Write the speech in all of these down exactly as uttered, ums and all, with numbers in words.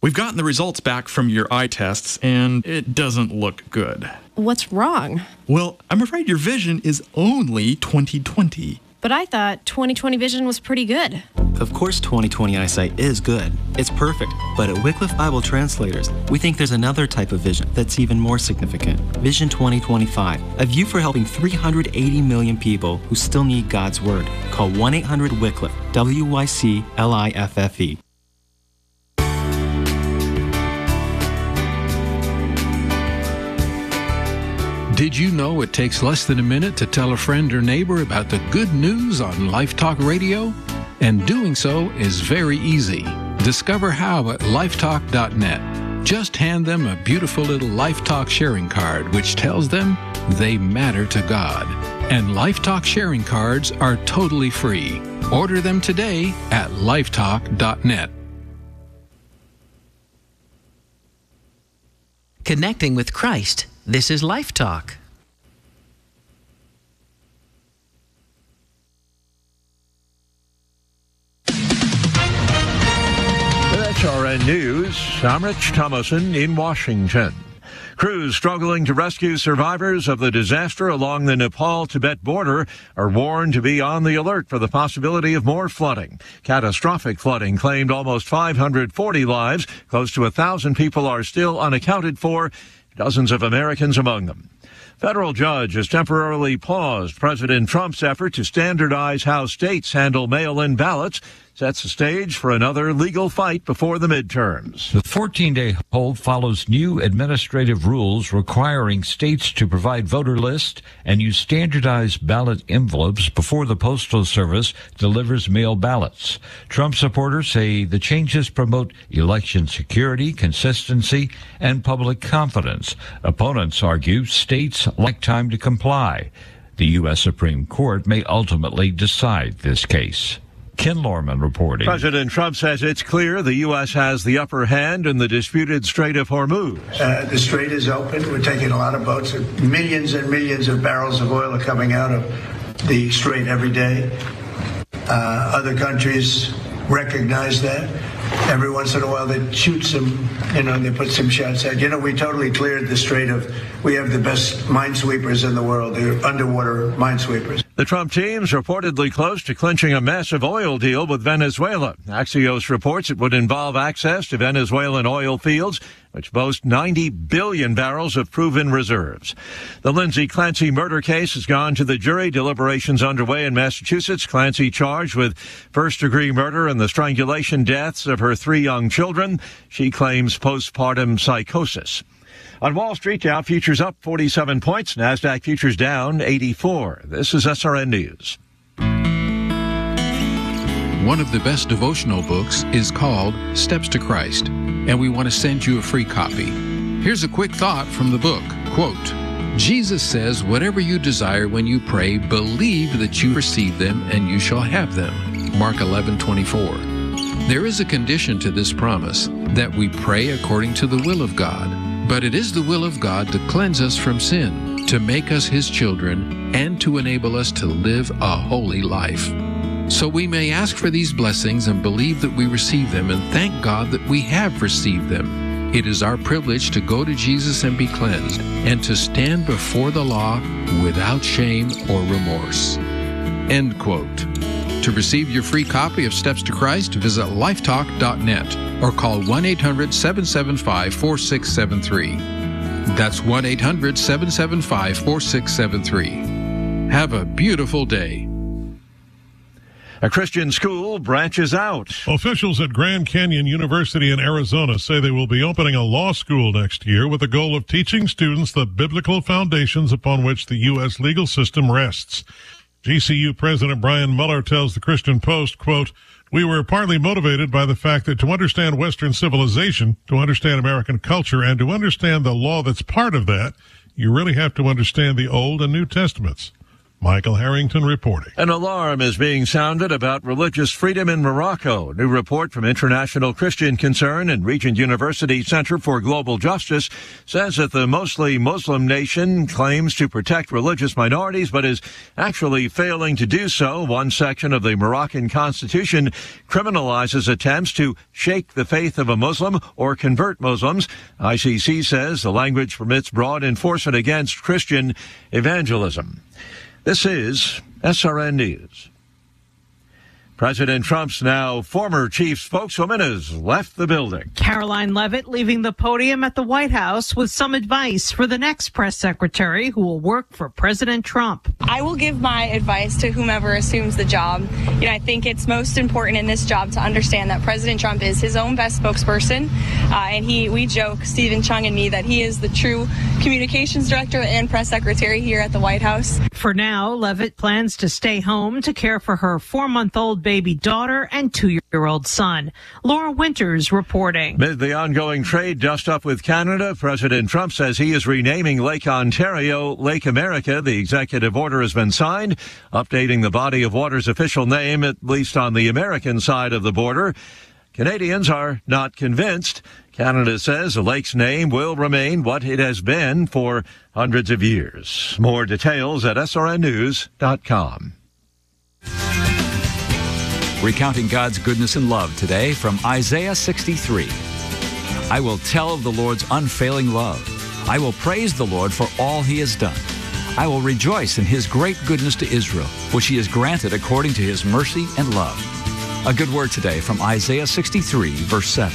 We've gotten the results back from your eye tests, and it doesn't look good. What's wrong? Well, I'm afraid your vision is only twenty twenty. But I thought twenty twenty vision was pretty good. Of course twenty twenty eyesight is good. It's perfect. But at Wycliffe Bible Translators, we think there's another type of vision that's even more significant. Vision twenty twenty-five, a view for helping three hundred eighty million people who still need God's Word. Call one eight hundred Wycliffe, W Y C L I F F E. Did you know it takes less than a minute to tell a friend or neighbor about the good news on Life Talk Radio? And doing so is very easy. Discover how at lifetalk dot net. Just hand them a beautiful little Life Talk sharing card, which tells them they matter to God. And Life Talk sharing cards are totally free. Order them today at lifetalk dot net. Connecting with Christ. This is Life Talk. H R N News, I'm Rich Thomason in Washington. Crews struggling to rescue survivors of the disaster along the Nepal-Tibet border are warned to be on the alert for the possibility of more flooding. Catastrophic flooding claimed almost five hundred forty lives. Close to one thousand people are still unaccounted for, dozens of Americans among them. Federal judge has temporarily paused President Trump's effort to standardize how states handle mail-in ballots, sets the stage for another legal fight before the midterms. The fourteen-day hold follows new administrative rules requiring states to provide voter lists and use standardized ballot envelopes before the Postal Service delivers mail ballots. Trump supporters say the changes promote election security, consistency, and public confidence. Opponents argue states lack time to comply. The U S Supreme Court may ultimately decide this case. Ken Lorman reporting. President Trump says it's clear the U S has the upper hand in the disputed Strait of Hormuz. Uh, the strait is open. We're taking a lot of boats. Millions and millions of barrels of oil are coming out of the strait every day. Uh, other countries recognize that. Every once in a while they shoot some, you know, they put some shots out. You know, we totally cleared the Strait of, we have the best minesweepers in the world. They're underwater minesweepers. The Trump team's reportedly close to clinching a massive oil deal with Venezuela. Axios reports it would involve access to Venezuelan oil fields, which boast ninety billion barrels of proven reserves. The Lindsay Clancy murder case has gone to the jury. Deliberations underway in Massachusetts. Clancy charged with first-degree murder and the strangulation deaths of her three young children. She claims postpartum psychosis. On Wall Street, Dow futures up forty-seven points. NASDAQ futures down eighty-four. This is S R N News. One of the best devotional books is called Steps to Christ, and we want to send you a free copy. Here's a quick thought from the book. Quote, Jesus says, whatever you desire when you pray, believe that you receive them and you shall have them. Mark eleven twenty-four. There is a condition to this promise, that we pray according to the will of God. But it is the will of God to cleanse us from sin, to make us His children, and to enable us to live a holy life. So we may ask for these blessings and believe that we receive them, and thank God that we have received them. It is our privilege to go to Jesus and be cleansed, and to stand before the law without shame or remorse. End quote. To receive your free copy of Steps to Christ, visit lifetalk dot net or call one eight hundred seven seven five four six seven three. That's one eight hundred seven seven five four six seven three. Have a beautiful day. A Christian school branches out. Officials at Grand Canyon University in Arizona say they will be opening a law school next year with the goal of teaching students the biblical foundations upon which the U S legal system rests. G C U President Brian Mueller tells the Christian Post, quote, we were partly motivated by the fact that to understand Western civilization, to understand American culture, and to understand the law that's part of that, you really have to understand the Old and New Testaments. Michael Harrington reporting. An alarm is being sounded about religious freedom in Morocco. New report from International Christian Concern and Regent University Center for Global Justice says that the mostly Muslim nation claims to protect religious minorities, but is actually failing to do so. One section of the Moroccan constitution criminalizes attempts to shake the faith of a Muslim or convert Muslims. I C C says the language permits broad enforcement against Christian evangelism. This is S R N News. President Trump's now former chief spokeswoman has left the building. Caroline Leavitt leaving the podium at the White House with some advice for the next press secretary who will work for President Trump. I will give my advice to whomever assumes the job. You know, I think it's most important in this job to understand that President Trump is his own best spokesperson. Uh, and he, we joke, Stephen Chung and me, that he is the true communications director and press secretary here at the White House. For now, Leavitt plans to stay home to care for her four-month-old baby daughter and two-year-old son. Laura Winters reporting. Amid the ongoing trade dust-up with Canada, President Trump says he is renaming Lake Ontario Lake America. The executive order has been signed, updating the body of water's official name, at least on the American side of the border. Canadians are not convinced. Canada says the lake's name will remain what it has been for hundreds of years. More details at S R N news dot com. Recounting God's goodness and love today from Isaiah sixty-three. I will tell of the Lord's unfailing love. I will praise the Lord for all he has done. I will rejoice in his great goodness to Israel, which he has granted according to his mercy and love. A good word today from Isaiah sixty-three, verse seven.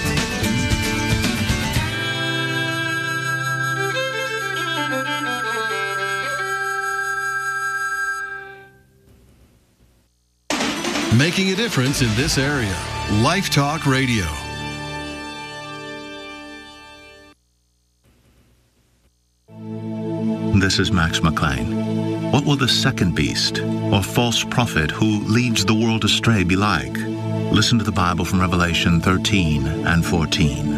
Making a difference in this area. Life Talk Radio. This is Max McLean. What will the second beast, or false prophet who leads the world astray, be like? Listen to the Bible from Revelation thirteen and fourteen.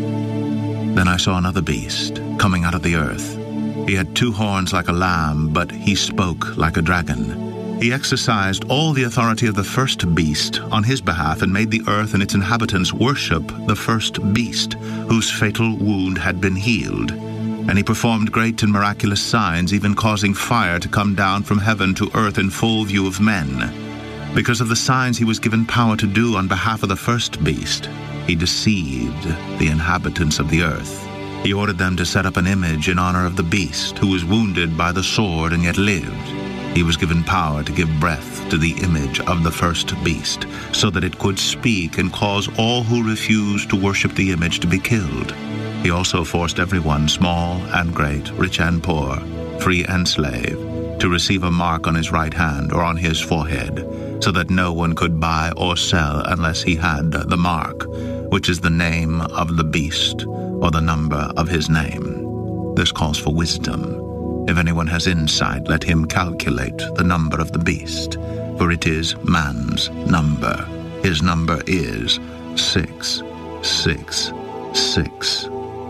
Then I saw another beast coming out of the earth. He had two horns like a lamb, but he spoke like a dragon. He exercised all the authority of the first beast on his behalf and made the earth and its inhabitants worship the first beast, whose fatal wound had been healed. And he performed great and miraculous signs, even causing fire to come down from heaven to earth in full view of men. Because of the signs he was given power to do on behalf of the first beast, he deceived the inhabitants of the earth. He ordered them to set up an image in honor of the beast, who was wounded by the sword and yet lived. He was given power to give breath to the image of the first beast, so that it could speak and cause all who refused to worship the image to be killed. He also forced everyone, small and great, rich and poor, free and slave, to receive a mark on his right hand or on his forehead, so that no one could buy or sell unless he had the mark, which is the name of the beast or the number of his name. This calls for wisdom. If anyone has insight, let him calculate the number of the beast, for it is man's number. His number is six, six, six.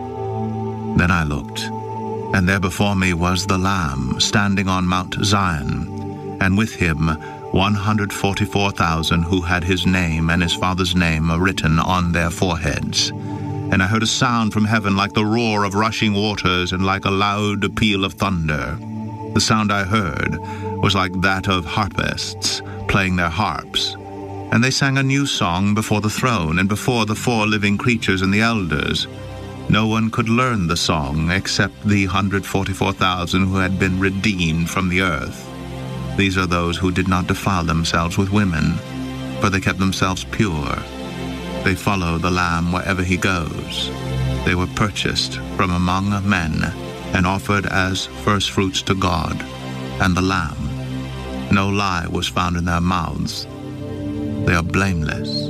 Then I looked, and there before me was the Lamb standing on Mount Zion, and with him one hundred forty-four thousand who had his name and his Father's name written on their foreheads. And I heard a sound from heaven like the roar of rushing waters and like a loud peal of thunder. The sound I heard was like that of harpists playing their harps. And they sang a new song before the throne and before the four living creatures and the elders. No one could learn the song except the one hundred forty-four thousand who had been redeemed from the earth. These are those who did not defile themselves with women, for they kept themselves pure. They follow the Lamb wherever he goes. They were purchased from among men and offered as firstfruits to God and the Lamb. No lie was found in their mouths. They are blameless.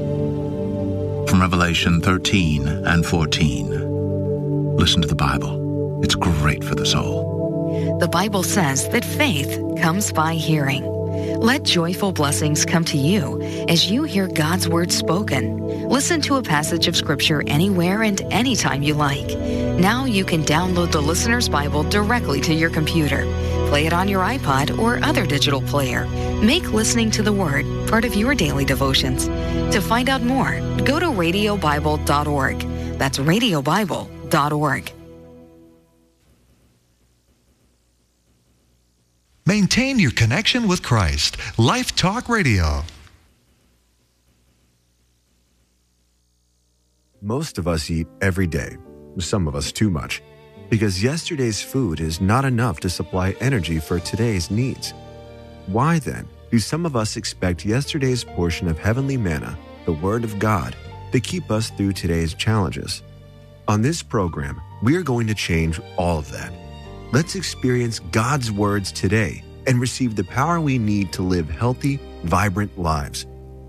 From Revelation thirteen and fourteen. Listen to the Bible. It's great for the soul. The Bible says that faith comes by hearing. Let joyful blessings come to you as you hear God's word spoken. Listen to a passage of Scripture anywhere and anytime you like. Now you can download the Listener's Bible directly to your computer. Play it on your iPod or other digital player. Make listening to the Word part of your daily devotions. To find out more, go to radio bible dot org. That's radio bible dot org. Maintain your connection with Christ. Life Talk Radio. Most of us eat every day, some of us too much, because yesterday's food is not enough to supply energy for today's needs. Why then do some of us expect yesterday's portion of heavenly manna, the Word of God, to keep us through today's challenges? On this program, we are going to change all of that. Let's experience God's words today and receive the power we need to live healthy, vibrant lives.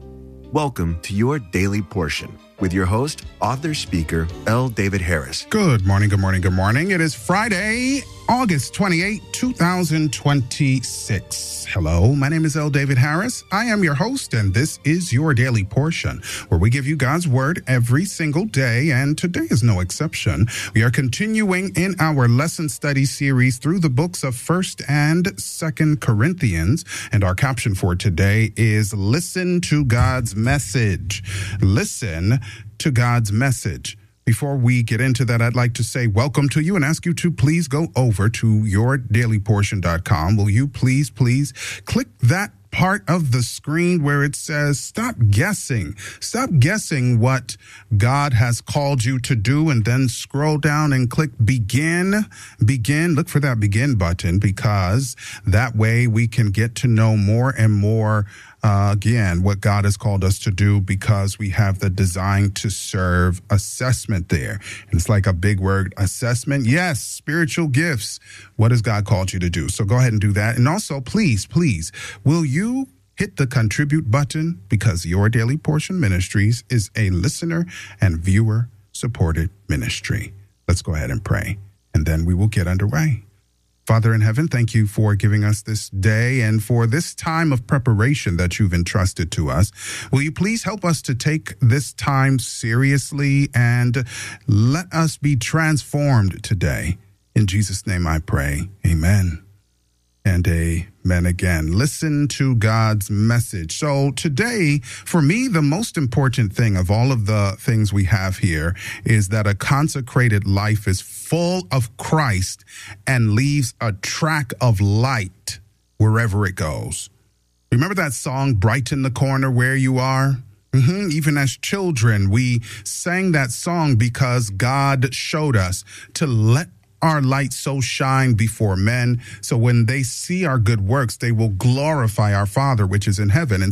Welcome to your Daily Portion with your host, author, speaker, L. David Harris. Good morning, good morning, good morning. It is Friday, August twenty-eighth, twenty twenty-six. Hello, my name is L. David Harris. I am your host, and this is your Daily Portion, where we give you God's Word every single day, and today is no exception. We are continuing in our lesson study series through the books of First and Second Corinthians, and our caption for today is Listen to God's Message. Listen to God's message. Before we get into that, I'd like to say welcome to you and ask you to please go over to your daily portion dot com. Will you please, please click that part of the screen where it says stop guessing. Stop guessing what God has called you to do, and then scroll down and click begin. Begin. Look for that begin button, because that way we can get to know more and more Uh, again, what God has called us to do, because we have the design to serve assessment there. And it's like a big word, assessment. Yes, spiritual gifts. What has God called you to do? So go ahead and do that. And also, please, please, will you hit the contribute button, because Your Daily Portion Ministries is a listener and viewer supported ministry. Let's go ahead and pray, and then we will get underway. Father in heaven, thank you for giving us this day and for this time of preparation that you've entrusted to us. Will you please help us to take this time seriously and let us be transformed today? In Jesus' name I pray. Amen. And amen again. Listen to God's message. So today, for me, the most important thing of all of the things we have here is that a consecrated life is full of Christ and leaves a track of light wherever it goes. Remember that song, Brighten the Corner Where You Are? Mm-hmm. Even as children, we sang that song because God showed us to let our light so shine before men, so when they see our good works, they will glorify our Father which is in heaven. And